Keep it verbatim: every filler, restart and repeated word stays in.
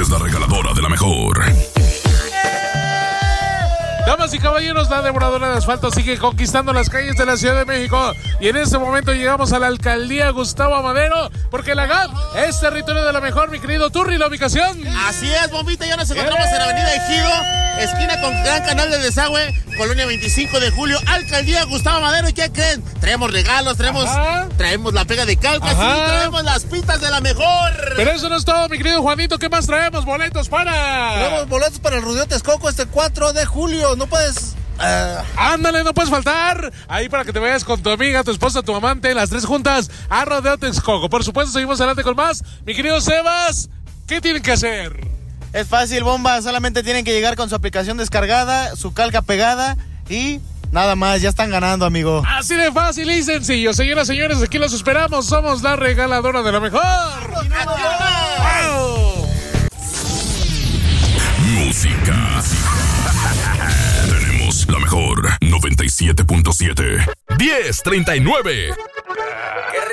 la regaladora de la mejor. Damas y caballeros, la devoradora de asfalto sigue conquistando las calles de la Ciudad de México. Y en este momento llegamos a la alcaldía Gustavo Madero, porque la G A P es territorio de la mejor, mi querido Turri, la ubicación. Así es, Bombita, ya nos encontramos en Avenida Ejido, esquina con Gran Canal de Desagüe, Colonia veinticinco de julio, alcaldía Gustavo Madero. ¿Y qué creen? Traemos regalos, traemos, traemos la pega de calca, sí, traemos las pitas de la mejor. Pero eso no es todo, mi querido Juanito, ¿qué más traemos? Boletos para... Traemos boletos para el Rodeo Texcoco este cuatro de julio, no puedes... Uh... Ándale, no puedes faltar. Ahí para que te vayas con tu amiga, tu esposa, tu amante, las tres juntas a Rodeo Texcoco. Por supuesto, seguimos adelante con más. Mi querido Sebas, ¿qué tienen que hacer? Es fácil, Bomba, solamente tienen que llegar con su aplicación descargada, su calca pegada y nada más, ya están ganando, amigo. Así de fácil y sencillo. Señoras y señores, aquí los esperamos. Somos la regaladora de la mejor. ¡Wow! Música. Tenemos la mejor noventa y siete punto siete. diez treinta y nueve.